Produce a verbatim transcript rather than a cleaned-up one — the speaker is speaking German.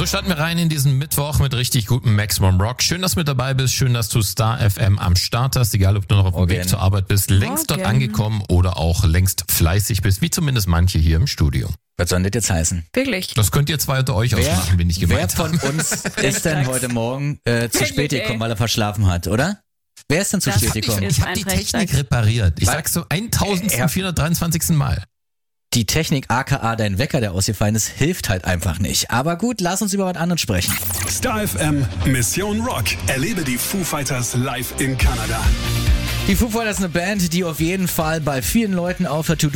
So starten wir rein in diesen Mittwoch mit richtig gutem Maximum Rock. Schön, dass du mit dabei bist. Schön, dass du Star F M am Start hast. Egal, ob du noch auf dem Morgen. Weg zur Arbeit bist, längst Morgen. dort angekommen oder auch längst fleißig bist, wie zumindest manche hier im Studio. Was soll das jetzt heißen? Wirklich. Das könnt ihr zwei unter euch ausmachen, wenn ich wer gemeint von habe. uns ist denn heute Morgen äh, zu spät Ey. gekommen, weil er verschlafen hat, oder? Wer ist denn zu Das spät hab ich gekommen? vergessen. Ich habe die Technik repariert. Ich Was? sag's so eintausendvierhundertdreiundzwanzigsten Mal. Die Technik aka dein Wecker, der ausgefallen ist, hilft halt einfach nicht. Aber gut, lass uns über was anderes sprechen. Star F M Mission Rock. Erlebe die Foo Fighters live in Kanada. Die Foo Fighters ist eine Band, die auf jeden Fall bei vielen Leuten auf der To